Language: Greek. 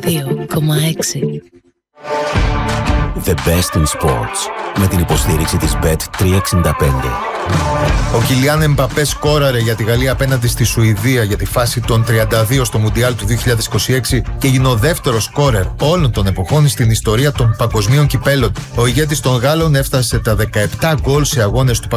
The best in sports. Με την υποστήριξη της Bet365. Ο Κιλιάν Εμπαπέ σκόραρε για τη Γαλλία απέναντι στη Σουηδία για τη φάση των 32 στο Μουντιάλ του 2026 και έγινε ο δεύτερος σκόρερ όλων των εποχών στην ιστορία των παγκοσμίων κυπέλων. Ο ηγέτης των Γάλλων έφτασε τα 17 γκολ σε αγώνες του